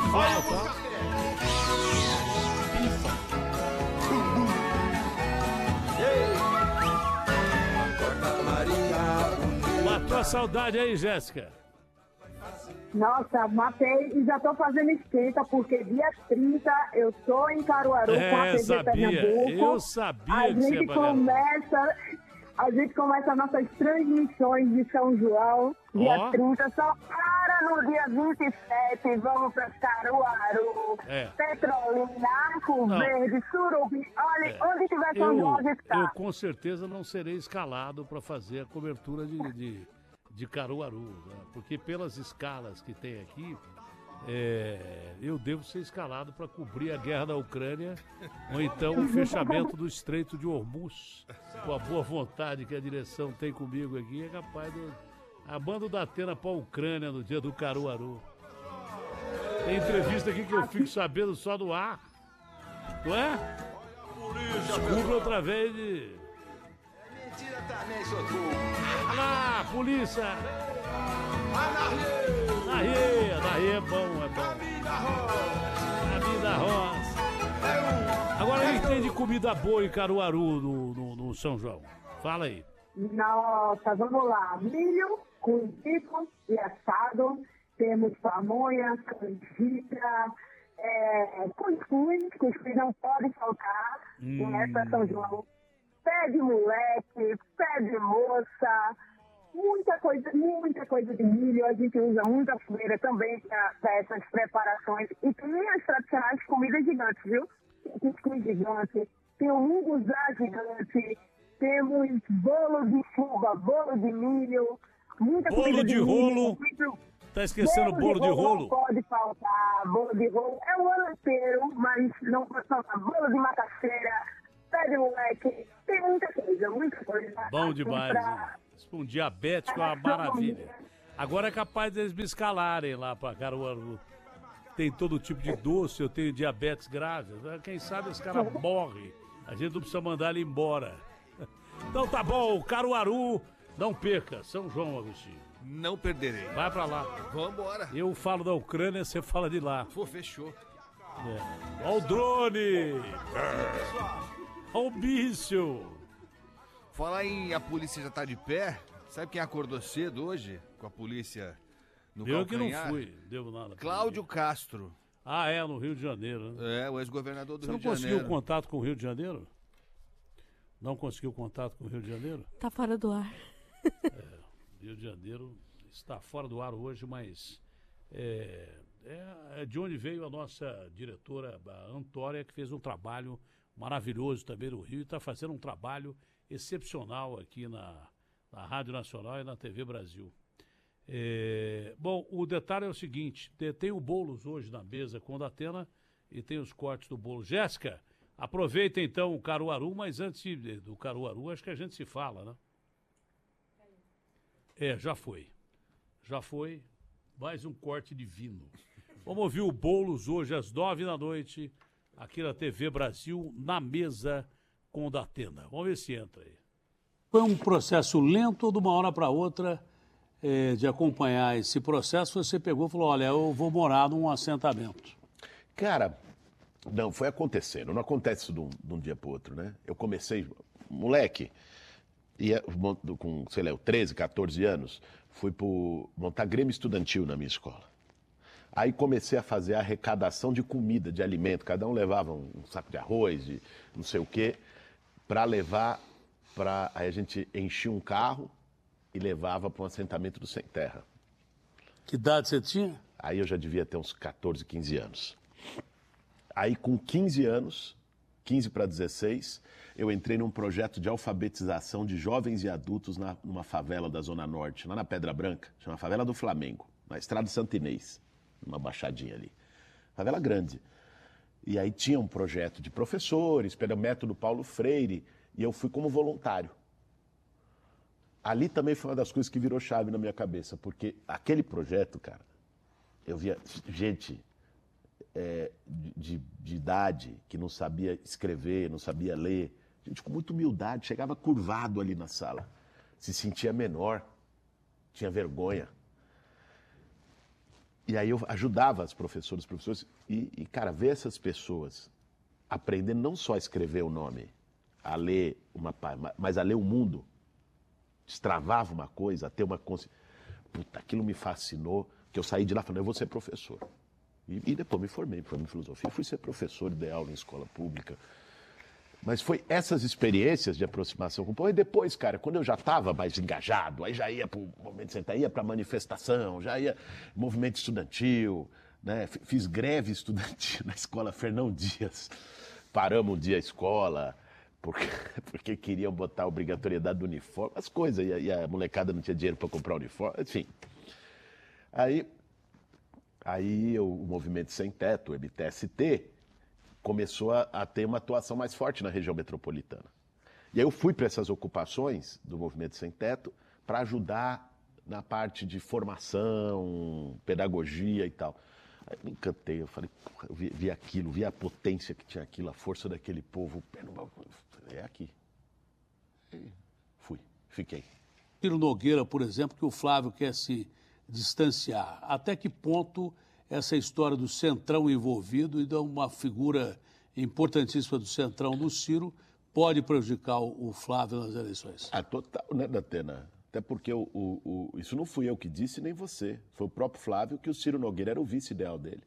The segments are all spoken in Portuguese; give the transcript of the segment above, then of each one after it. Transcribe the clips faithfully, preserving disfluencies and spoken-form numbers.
fala, tá? Matou a saudade aí, Jéssica. Nossa, matei e já tô fazendo esquenta, porque dia trinta eu tô em Caruaru É, com a T V sabia. Pernambuco. Eu sabia a que você ia gente pra começa, A gente começa nossas transmissões de São João, dia Ó. trinta, só para no dia vinte e sete, vamos para Caruaru, É. Petrolina, Arco Não. Verde, Surubi, olha, É. onde tiver São Eu, João, a gente eu tá. com certeza não serei escalado para fazer a cobertura de, de, de Caruaru, né? Porque pelas escalas que tem aqui, é, eu devo ser escalado para cobrir a guerra da Ucrânia ou então o fechamento do Estreito de Hormuz. Com a boa vontade que a direção tem comigo aqui, é capaz de... A banda da Atena para a Ucrânia no dia do Caruaru. Tem entrevista aqui que eu fico sabendo só do ar. Não é? Descubra outra vez de... Mentira também, socorro. Olha lá, polícia! Anarria! Anarria é bom, é bom. A vida roça. Agora, o que tem de comida boa em Caruaru no, no, no São João? Fala aí. Nossa, vamos lá. Milho, cozido e assado. Temos pamonha, canjica, é, cuscuz. Cuscuz não pode faltar Hum. nessa São João. Pé de moleque, pé de moça. Muita coisa, muita coisa de milho. A gente usa muita fogueira também para essas preparações. E tem as tradicionais comidas gigantes, viu? Tem cuscuz gigante, tem o munguzá gigante, temos bolo de chuva, bolo de milho, muita Bolo comida de milho, rolo. muito- Tá esquecendo o bolo de Não rolo? pode faltar, bolo de rolo. É o ano inteiro, mas não pode faltar bolo de macaxeira, pé de moleque, tem muita coisa, muita coisa. Bom Assim, demais. pra- Hein? Um diabético é uma maravilha. Agora é capaz deles me escalarem lá para Caruaru. Tem todo tipo de doce, eu tenho diabetes grave. Quem sabe esse cara morre. A gente não precisa mandar ele embora. Então tá bom, Caruaru, não perca. São João, Agostinho. Não perderei. Vai pra lá. Vambora. Eu falo da Ucrânia, você fala de lá. Pô, fechou. É. Ó o drone! Ó o bicho! Falar em a polícia já tá de pé, sabe quem acordou cedo hoje com a polícia no Eu que não calcanhar? fui, devo nada. Cláudio Castro. Ah, é, no Rio de Janeiro, né? É, o ex-governador do Você Rio não de conseguiu Janeiro. contato com o Rio de Janeiro? Não conseguiu contato com o Rio de Janeiro? Tá fora do ar. Rio de Janeiro está fora do ar hoje, mas é, é- é de onde veio a nossa diretora, a Antória, que fez um trabalho maravilhoso também no Rio e está fazendo um trabalho excepcional aqui na, na Rádio Nacional e na T V Brasil. É, bom, o detalhe é o seguinte, te- tem o Boulos hoje na mesa com o Datena e tem os cortes do bolo. Jéssica, aproveita então o Caruaru, mas antes de- do Caruaru, acho que a gente se fala, né? É, já foi. Já foi. Mais um corte divino. Vamos ouvir o Boulos hoje às nove da noite, aqui na T V Brasil, na mesa com o Datena. Vamos ver se entra aí. Foi um processo lento, de uma hora para outra, eh, de acompanhar esse processo. Você pegou e falou, olha, eu vou morar num assentamento. Cara, não, foi acontecendo. Não acontece isso de um, de um dia para outro, né? Eu comecei, moleque, ia, com, sei lá, treze, quatorze anos, fui pro, montar grêmio estudantil na minha escola. Aí comecei a fazer a arrecadação de comida, de alimento. Cada um levava um, um saco de arroz, de não sei o quê, para levar para... Aí a gente enchia um carro e levava para um assentamento do Sem Terra. Que idade você tinha? Aí eu já devia ter uns quatorze, quinze anos. Aí com quinze anos, quinze para dezesseis, eu entrei num projeto de alfabetização de jovens e adultos na, numa favela da Zona Norte, lá na Pedra Branca, chama Favela do Flamengo, na Estrada de Santo Inês, numa baixadinha ali. Favela grande. E aí tinha um projeto de professores, pelo método Paulo Freire, e eu fui como voluntário. Ali também foi uma das coisas que virou chave na minha cabeça, porque aquele projeto, cara, eu via gente é, de, de, de idade que não sabia escrever, não sabia ler, gente com muita humildade, chegava curvado ali na sala, se sentia menor, tinha vergonha. E aí eu ajudava as professoras, os professores. E, e, cara, ver essas pessoas aprendendo não só a escrever o nome, a ler uma página, mas a ler o mundo. Destravava uma coisa, a ter uma consciência. Puta, aquilo me fascinou, que eu saí de lá falando, eu vou ser professor. E, e depois me formei, me formei em filosofia, fui ser professor, dei aula em escola pública. Mas foi essas experiências de aproximação com o povo. E depois, cara, quando eu já estava mais engajado, aí já ia para o movimento central, ia para manifestação, já ia movimento estudantil, né? Fiz greve estudantil na escola Fernão Dias. Paramos um dia a escola, porque, porque queriam botar a obrigatoriedade do uniforme, as coisas, e a, e a molecada não tinha dinheiro para comprar uniforme, enfim. Aí, aí eu, o Movimento Sem Teto, o M T S T, começou a, a ter uma atuação mais forte na região metropolitana. E aí eu fui para essas ocupações do Movimento Sem Teto para ajudar na parte de formação, pedagogia e tal. Aí me encantei, eu falei, porra, eu vi, vi aquilo, vi a potência que tinha aquilo, a força daquele povo. É aqui. E fui, fiquei. Ciro Nogueira, por exemplo, que o Flávio quer se distanciar. Até que ponto essa história do Centrão envolvido e de uma figura importantíssima do Centrão no Ciro pode prejudicar o Flávio nas eleições? Ah, total, né, Datena? Até porque o, o, o, isso não fui eu que disse, nem você. Foi o próprio Flávio que o Ciro Nogueira era o vice ideal dele.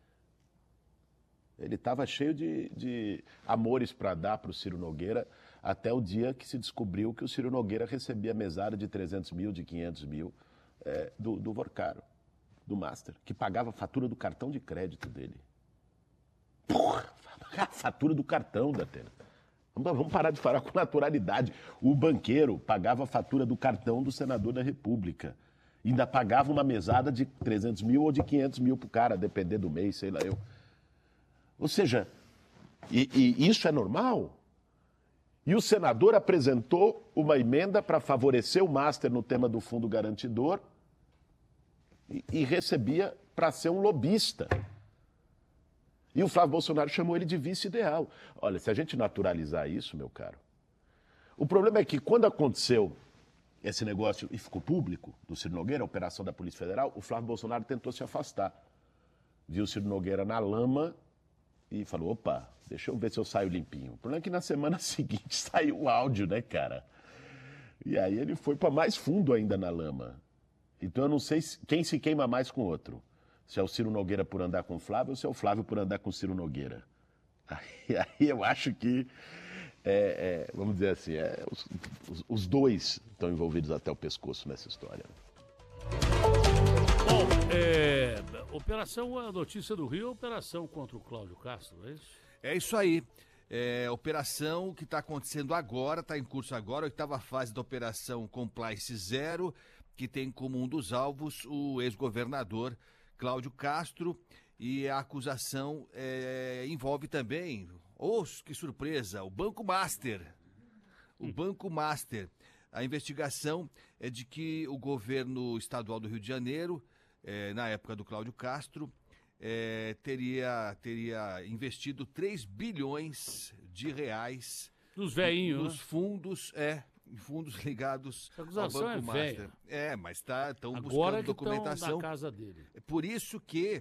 Ele estava cheio de, de amores para dar para o Ciro Nogueira até o dia que se descobriu que o Ciro Nogueira recebia mesada de trezentos mil, de quinhentos mil é, do, do Vorcaro, do Master, que pagava a fatura do cartão de crédito dele. Porra, a fatura do cartão, Datena. Vamos parar de falar com naturalidade. O banqueiro pagava a fatura do cartão do senador da República. Ainda pagava uma mesada de trezentos mil ou de quinhentos mil para o cara, depender do mês, sei lá eu. Ou seja, e, e isso é normal? E o senador apresentou uma emenda para favorecer o Master no tema do fundo garantidor e, e recebia para ser um lobista. E o Flávio Bolsonaro chamou ele de vice-ideal. Olha, se a gente naturalizar isso, meu caro, o problema é que quando aconteceu esse negócio e ficou público, do Ciro Nogueira, a operação da Polícia Federal, o Flávio Bolsonaro tentou se afastar. Viu o Ciro Nogueira na lama e falou, opa, deixa eu ver se eu saio limpinho. O problema é que na semana seguinte saiu o áudio, né, cara? E aí ele foi para mais fundo ainda na lama. Então eu não sei quem se queima mais com o outro. Se é o Ciro Nogueira por andar com o Flávio ou se é o Flávio por andar com o Ciro Nogueira. Aí, aí eu acho que, é, é, vamos dizer assim, é, os, os, os dois estão envolvidos até o pescoço nessa história. Bom, é, operação, a notícia do Rio, operação contra o Cláudio Castro, é isso? É isso aí. É, operação que está acontecendo agora, está em curso agora, a oitava fase da Operação Compliance Zero, que tem como um dos alvos o ex-governador Cláudio Castro, e a acusação é, envolve também, oh, que surpresa, o Banco Master. O Banco Master. A investigação é de que o governo estadual do Rio de Janeiro, é, na época do Cláudio Castro, é, teria, teria investido três bilhões de reais nos veinhos, nos né? fundos, é, fundos ligados a acusação ao Banco é Master. É, mas tá, estão Agora buscando que documentação. Na casa dele. É por isso que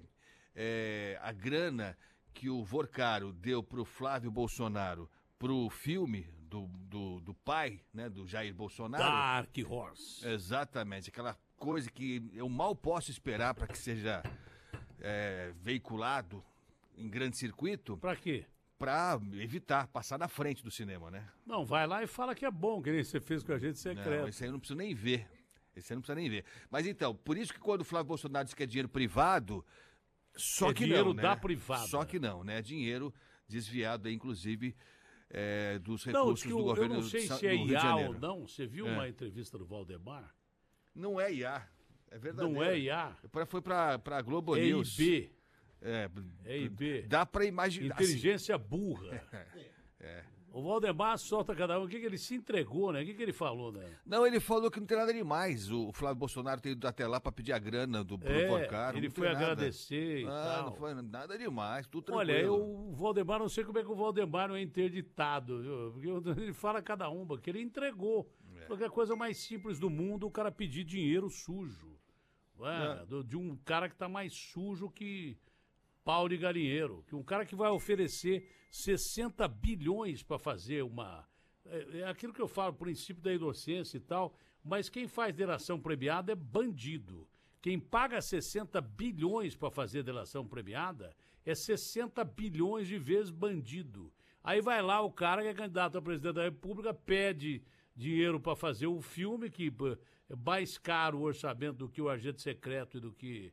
é, a grana que o Vorcaro deu para o Flávio Bolsonaro para o filme do, do, do pai, né, do Jair Bolsonaro. Dark Horse. Exatamente, aquela coisa que eu mal posso esperar para que seja é, veiculado em grande circuito. Para quê? Para evitar passar na frente do cinema, né? Não, vai lá e fala que é bom, que nem você fez com a gente secreto. Não, esse aí eu não preciso nem ver. Esse aí eu não precisa nem ver. Mas então, por isso que quando o Flávio Bolsonaro diz que é dinheiro privado, só é que dinheiro não, né? da privada. Só que não, né? Dinheiro desviado, inclusive, é, dos não, recursos eu, do governo eu não sei do, se é do Rio de I A Janeiro. ou não. Você viu É. uma entrevista do Valdemar? Não é I A, é verdade. Não é I A? Foi para a Globo É News. I B. É, É I B. Dá para imaginar. Inteligência burra. É. O Valdemar solta cada um. O que, que ele se entregou, né? O que, que ele falou, né? Não, ele falou que não tem nada demais. O Flávio Bolsonaro ter ido até lá para pedir a grana do É, Vorcaro. ele não foi tem nada. agradecer e ah, tal. Não foi nada demais, tudo Olha, tranquilo. eu, o Valdemar, não sei como é que o Valdemar não é interditado, viu? Porque eu- ele fala cada um, que ele entregou. É. Porque a coisa mais simples do mundo, o cara pedir dinheiro sujo. é, é. Do, de um cara que tá mais sujo que pau de galinheiro, que um cara que vai oferecer sessenta bilhões para fazer uma... É, é aquilo que eu falo, princípio da inocência e tal, mas quem faz delação premiada é bandido. Quem paga sessenta bilhões para fazer delação premiada é sessenta bilhões de vezes bandido. Aí vai lá o cara que é candidato a presidente da República, pede dinheiro para fazer o filme, que é mais caro o orçamento do que o Agente Secreto e do que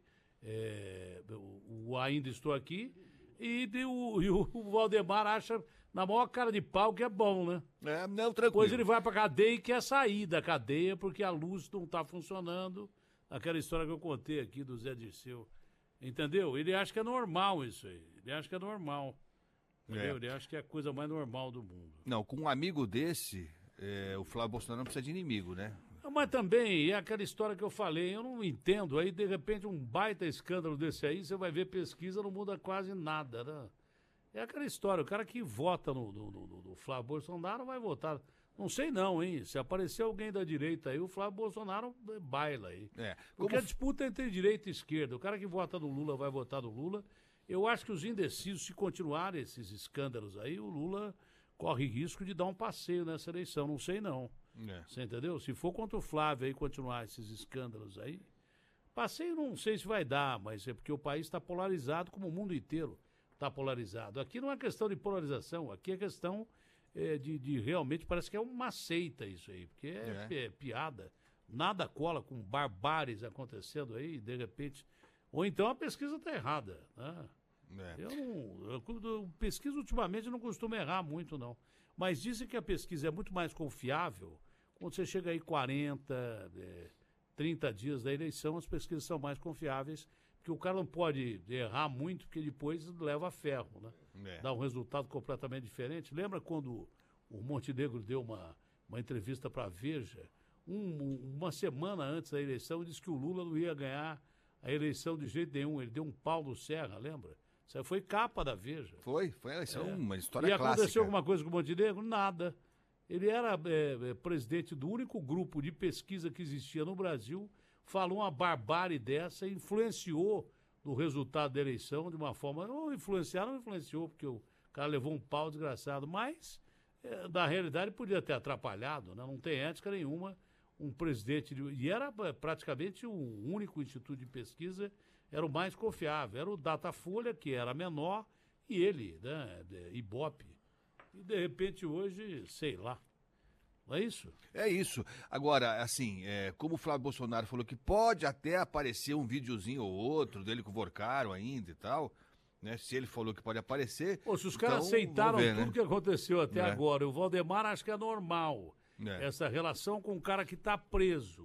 é, o, o Ainda Estou Aqui, e, de, o, e o Valdemar acha na maior cara de pau que é bom, né? É, não, tranquilo. Depois ele vai pra cadeia e quer sair da cadeia porque a luz não tá funcionando. Aquela história que eu contei aqui do Zé Dirceu. Entendeu? Ele acha que é normal isso aí. Ele acha que é normal. Entendeu? É. Ele acha que é a coisa mais normal do mundo. Não, com um amigo desse, é, o Flávio Bolsonaro não precisa de inimigo, né? Mas também, é aquela história que eu falei, eu não entendo. Aí, de repente, um baita escândalo desse aí, você vai ver pesquisa, não muda quase nada, né? É aquela história, o cara que vota no, no, no, no Flávio Bolsonaro vai votar. Não sei não, hein? Se aparecer alguém da direita aí, o Flávio Bolsonaro baila aí. É. Porque a disputa é entre direita e esquerda. O cara que vota no Lula vai votar no Lula. Eu acho que os indecisos, se continuarem esses escândalos aí, o Lula corre risco de dar um passeio nessa eleição. Não sei não. É. Você entendeu? Se for contra o Flávio aí continuar esses escândalos aí, passeio não sei se vai dar, mas é porque o país está polarizado como o mundo inteiro está polarizado. Aqui não é questão de polarização, aqui é questão é, de, de realmente, parece que é uma seita isso aí, porque é, é. é piada. Nada cola com barbáries acontecendo aí, de repente. Ou então a pesquisa está errada, né? É. Eu não. Eu, eu, pesquisa ultimamente não costuma errar muito, não. Mas dizem que a pesquisa é muito mais confiável quando você chega aí quarenta, é, trinta dias da eleição, as pesquisas são mais confiáveis, porque o cara não pode errar muito, porque depois leva a ferro, né? É. Dá um resultado completamente diferente. Lembra quando o Montenegro deu uma, uma entrevista para a Veja, um, uma semana antes da eleição, disse que o Lula não ia ganhar a eleição de jeito nenhum. Ele deu um pau no Serra, lembra? Isso aí foi capa da Veja. Foi, foi a eleição, é. uma história e clássica. E aconteceu alguma coisa com o Montenegro? Nada. Ele era é, é, presidente do único grupo de pesquisa que existia no Brasil, falou uma barbárie dessa, influenciou no resultado da eleição de uma forma... Ou influenciar, não influenciou, porque o cara levou um pau desgraçado, mas, é, na realidade, podia ter atrapalhado, né? Não tem ética nenhuma um presidente... De, e era praticamente o único instituto de pesquisa, era o mais confiável, era o Datafolha, que era menor, e ele, né, Ibope. E, de repente, hoje, sei lá. Não é isso? É isso. Agora, assim, é, como o Flávio Bolsonaro falou que pode até aparecer um videozinho ou outro dele com o Vorcaro ainda e tal, né? Se ele falou que pode aparecer... Pô, se os então, caras aceitaram ver, tudo né? que aconteceu até é. agora, o Valdemar acho que é normal. É. Essa relação com o cara que está preso.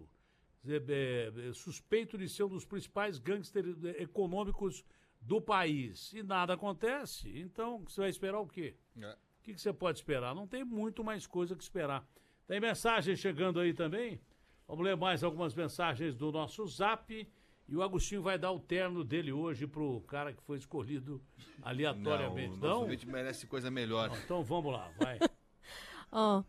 É, é, suspeito de ser um dos principais gangsters econômicos do país. E nada acontece, então você vai esperar o quê? É. O que, que você pode esperar? Não tem muito mais coisa que esperar. Tem mensagem chegando aí também. Vamos ler mais algumas mensagens do nosso Zap. E o Agostinho vai dar o terno dele hoje pro cara que foi escolhido aleatoriamente. Não, o nosso vídeo merece coisa melhor. Não, então vamos lá, vai. Ó,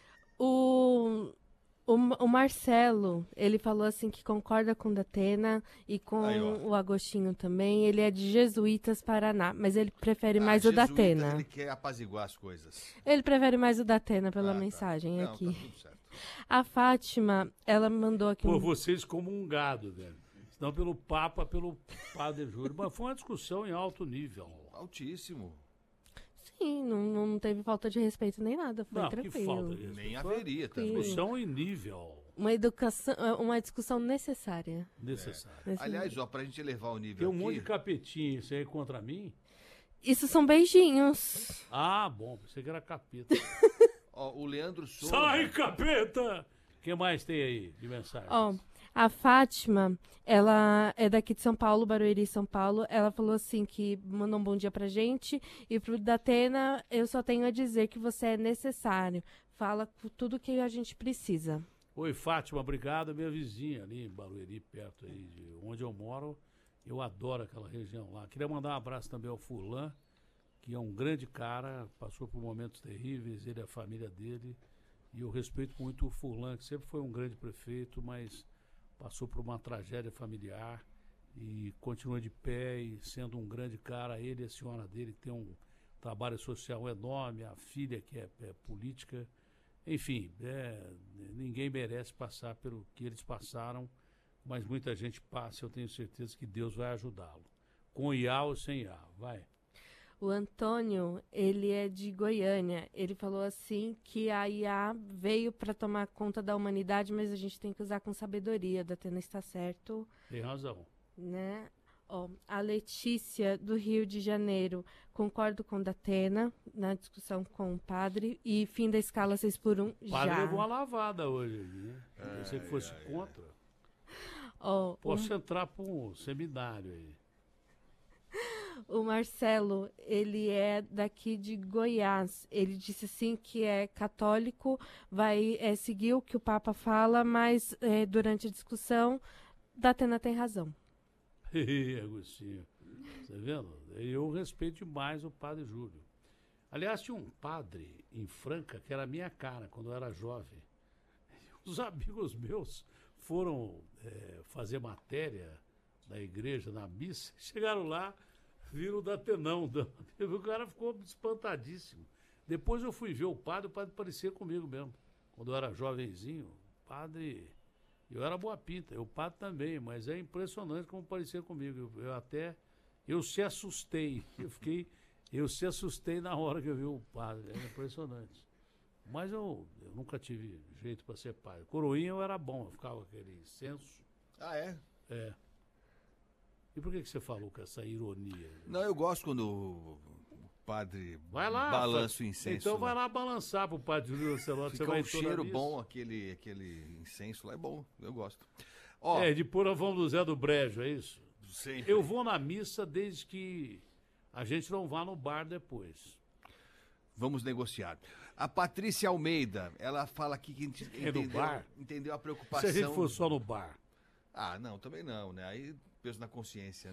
o... O, o Marcelo, ele falou assim que concorda com o Datena e com aí, o Agostinho também. Ele é de Jesuítas, Paraná, mas ele prefere ah, mais o Datena. Ele quer apaziguar as coisas. Ele prefere mais o Datena pela ah, mensagem tá. Não, aqui. Tá tudo certo. A Fátima, ela mandou aqui... Por um... vocês como um gado, velho. Não pelo Papa, pelo Padre Júlio. Mas foi uma discussão em alto nível. Altíssimo. Sim, não, não teve falta de respeito nem nada, foi não, tranquilo. Que falta de nem haveria, tá? Discussão em nível. Uma educação, uma discussão necessária. Necessária. É. Aliás, ó, pra gente elevar o nível tem um aqui... monte de capetinho, isso aí contra mim? Isso são beijinhos. Ah, bom, pensei que era capeta. Ó, o Leandro Souza... Sai, capeta! O que mais tem aí de mensagem? Ó... A Fátima, ela é daqui de São Paulo, Barueri, São Paulo. Ela falou assim que mandou um bom dia pra gente. E pro Datena, eu só tenho a dizer que você é necessário. Fala tudo que a gente precisa. Oi, Fátima, obrigado. Minha vizinha ali em Barueri, perto aí de onde eu moro. Eu adoro aquela região lá. Queria mandar um abraço também ao Furlan, que é um grande cara, passou por momentos terríveis, ele e a família dele. E eu respeito muito o Furlan, que sempre foi um grande prefeito, mas... passou por uma tragédia familiar e continua de pé e sendo um grande cara. Ele e a senhora dele tem um trabalho social enorme, a filha que é, é política. Enfim, é, ninguém merece passar pelo que eles passaram, mas muita gente passa. Eu tenho certeza que Deus vai ajudá-lo. Com I A ou sem I A, vai. O Antônio, ele é de Goiânia. Ele falou assim que a I A veio para tomar conta da humanidade, mas a gente tem que usar com sabedoria. Da Atena está certo. Tem razão. Né? Ó, a Letícia, do Rio de Janeiro, concordo com a Datena na discussão com o padre. E fim da escala seis por um O padre já. levou uma lavada hoje, né? Eu sei que fosse ai, contra. Ó, Posso o, entrar para um seminário aí. o Marcelo, ele é daqui de Goiás. Ele disse assim que é católico, vai é, seguir o que o Papa fala, mas é, durante a discussão, Datena tem razão. Agostinho, você vendo? Eu respeito demais o padre Júlio. Aliás, tinha um padre em Franca que era a minha cara quando eu era jovem. Os amigos meus foram é, fazer matéria da igreja, na missa, chegaram lá, viram o Datenão. O cara ficou espantadíssimo. Depois eu fui ver o padre, o padre parecia comigo mesmo. Quando eu era jovenzinho, o padre... Eu era boa pinta, o padre também, mas é impressionante como parecia comigo. Eu, eu até, eu se assustei, eu fiquei, eu se assustei na hora que eu vi o padre, é impressionante. Mas eu, eu nunca tive jeito para ser padre. Coroinha eu era bom, eu ficava com aquele senso. Ah, é? É. E por que, que você falou com essa ironia? Não, eu gosto quando o padre Vai lá, balança faz- o incenso. Então vai né? lá balançar pro padre Júlio Lancelotti. Fica você vai um em toda cheiro missa. bom, aquele, aquele incenso lá é bom, eu gosto. Ó, É, de pôr a vão do Zé do Brejo, é isso? sim. Eu vou na missa desde que a gente não vá no bar depois. Vamos negociar. A Patrícia Almeida, ela fala aqui que ent- É no entendeu, bar? entendeu a Se preocupação. a gente for só no bar. Ah, não, também não, né? Aí peso na consciência.